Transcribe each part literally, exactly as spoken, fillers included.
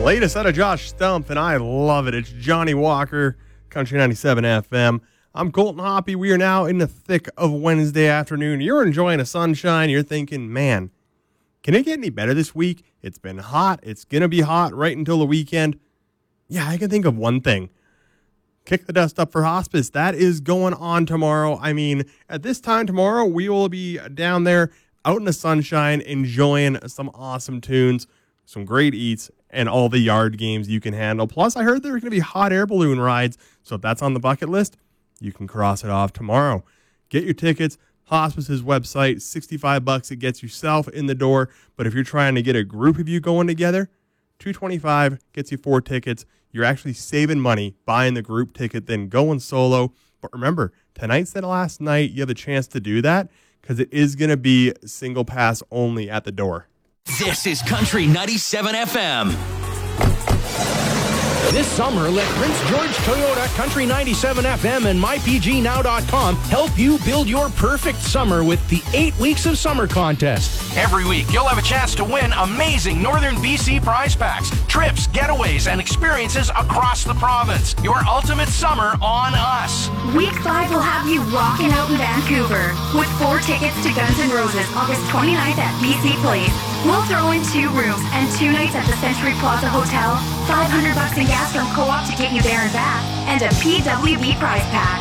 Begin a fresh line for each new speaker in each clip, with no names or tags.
latest out of Josh Stump, and I love it. It's Johnny Walker, Country ninety-seven F M. I'm Colton Hoppy. We are now in the thick of Wednesday afternoon. You're enjoying the sunshine. You're thinking, man, can it get any better this week? It's been hot. It's going to be hot right until the weekend. Yeah, I can think of one thing. Kick the dust up for hospice. That is going on tomorrow. I mean, at this time tomorrow, we will be down there out in the sunshine enjoying some awesome tunes, some great eats, and all the yard games you can handle. Plus, I heard there are going to be hot air balloon rides. So if that's on the bucket list, you can cross it off tomorrow. Get your tickets. Hospice's website, sixty-five bucks. It gets yourself in the door. But if you're trying to get a group of you going together, two twenty-five gets you four tickets. You're actually saving money buying the group ticket than going solo. But remember, tonight's the last night you have a chance to do that because it is going to be single pass only at the door.
This is Country ninety-seven F M.
This summer, let Prince George Toyota, Country ninety-seven F M, and my p g now dot com help you build your perfect summer with the eight Weeks of Summer contest. Every week, you'll have a chance to win amazing Northern B C prize packs, trips, getaways, and experiences across the province. Your ultimate summer on us.
Week five will have you rocking out in Vancouver with four tickets to Guns N' Roses August twenty-ninth at B C Place. We'll throw in two rooms and two nights at the Century Plaza Hotel, five hundred bucks in gas from Co-op to get you there and back, and a P W B prize pack.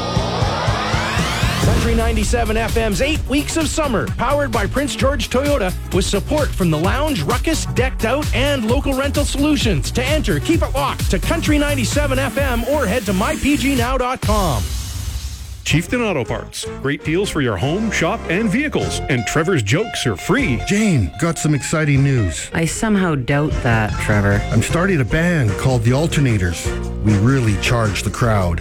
Country ninety-seven F M's eight Weeks of Summer, powered by Prince George Toyota, with support from the Lounge, Ruckus, Decked Out, and Local Rental Solutions. To enter, keep it locked to Country ninety-seven F M or head to my p g now dot com.
Chieftain Auto Parts. Great deals for your home, shop, and vehicles. And Trevor's jokes are free.
Jane, got some exciting news.
I somehow doubt that, Trevor.
I'm starting a band called The Alternators. We really charge the crowd.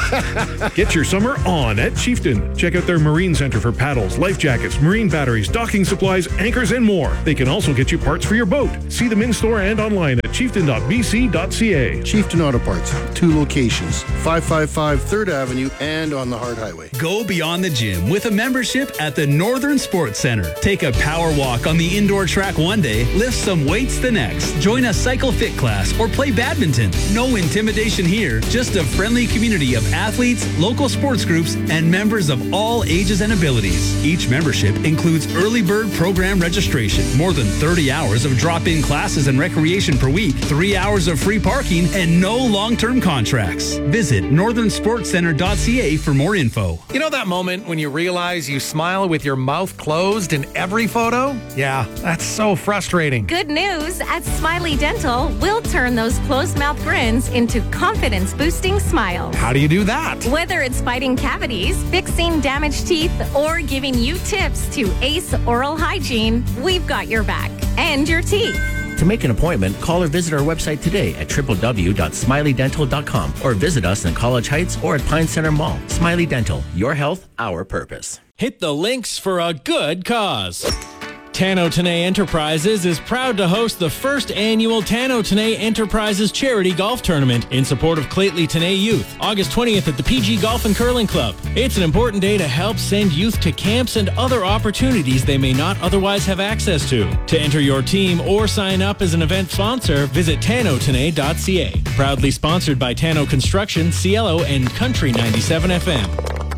Get your summer on at Chieftain. Check out their Marine Center for paddles, life jackets, marine batteries, docking supplies, anchors, and more. They can also get you parts for your boat. See them in-store and online at chieftain dot b c dot c a.
Chieftain Auto Parts, two locations, five five five third Avenue and on the Hard Highway.
Go beyond the gym with a membership at the Northern Sports Center. Take a power walk on the indoor track one day, lift some weights the next. Join a cycle fit class or play badminton. No intimidation here, just a friendly community of athletes, local sports groups, and members of all ages and abilities. Each membership includes early bird program registration, more than thirty hours of drop-in classes and recreation per week, three hours of free parking, and no long-term contracts. Visit northern sports center dot c a for more info.
You know that moment when you realize you smile with your mouth closed in every photo? Yeah, that's so frustrating.
Good news, at Smiley Dental, we'll turn those closed mouth grins into confidence-boosting smiles.
How do you do that?
Whether it's fighting cavities, fixing damaged teeth, or giving you tips to ace oral hygiene, we've got your back and your teeth.
To make an appointment, call or visit our website today at w w w dot smiley dental dot com or visit us in College Heights or at Pine Center Mall. Smiley Dental, your health, our purpose.
Hit the links for a good cause. Tano Tanay Enterprises is proud to host the first annual Tano Tanay Enterprises Charity Golf Tournament in support of Clately Tanay Youth, August twentieth at the P G Golf and Curling Club. It's an important day to help send youth to camps and other opportunities they may not otherwise have access to. To enter your team or sign up as an event sponsor, visit tano tanay dot c a. Proudly sponsored by Tano Construction, Cielo, and Country ninety-seven F M.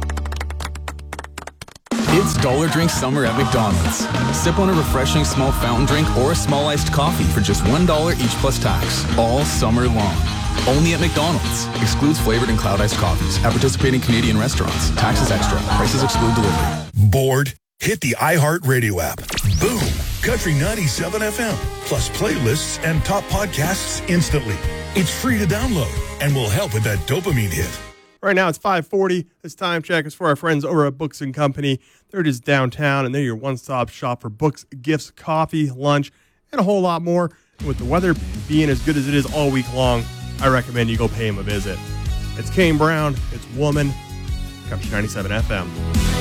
It's Dollar Drink Summer at McDonald's. Sip on a refreshing small fountain drink or a small iced coffee for just one dollar each plus tax, all summer long. Only at McDonald's. Excludes flavored and cloud iced coffees at participating Canadian restaurants. Taxes extra. Prices exclude delivery.
Bored? Hit the iHeartRadio app. Boom! Country ninety-seven F M. Plus playlists and top podcasts instantly. It's free to download and will help with that dopamine hit.
Right now it's five forty. This time check is for our friends over at Books and Company. They're just downtown, and they're your one-stop shop for books, gifts, coffee, lunch, and a whole lot more. And with the weather being as good as it is all week long, I recommend you go pay them a visit. It's Kane Brown. It's Woman. Country ninety-seven F M.